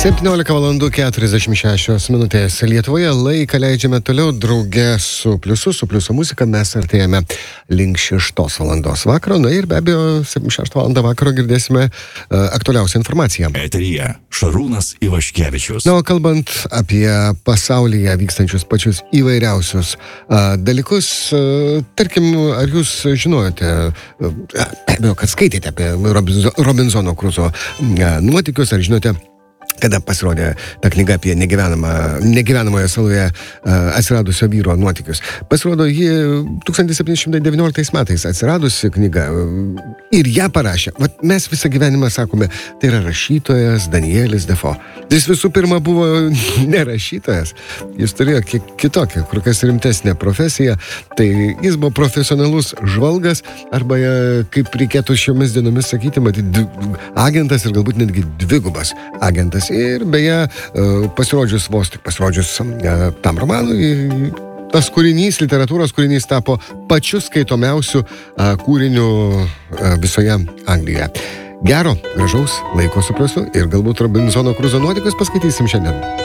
17:46 Lietuvoje laiką leidžiame toliau drauge su Pliuso muzika. Mes artėjame link 6 valandos vakaro. Na ir be abejo, 6 valandą vakaro girdėsime aktualiausią informaciją. Eteryje Šarūnas Ivaškevičius. Na, o kalbant apie pasaulyje vykstančius pačius įvairiausius dalykus, tarkim, ar jūs žinojote, be abejo, kad skaitėte apie Robinzono Kruzo nuotykius, ar žinote, kada pasirodė ta knyga apie negyvenamoje saloje atsiradusio vyro nuotykius. Pasirodo, ji 1719 metais atsiradusi knyga ir ją parašė. Vat mes visą gyvenimą sakome, tai yra rašytojas Danielis Defoe. Jis visų pirma buvo ne rašytojas, jis turėjo kiek kitokią, kur kas rimtesnę profesiją. Tai jis buvo profesionalus žvalgas, arba, kaip reikėtų šiomis dienomis sakyti, matyti, agentas ir galbūt netgi dvigubas agentas. Ir beje, pasirodžius tam romanui, tas kūrinys, literatūros kūrinys tapo pačiu skaitomiausiu kūriniu visoje Anglijoje. Gero, gražaus laiko su Pliusu ir galbūt Robinzono Kruzo nuotykius paskaitysim šiandien.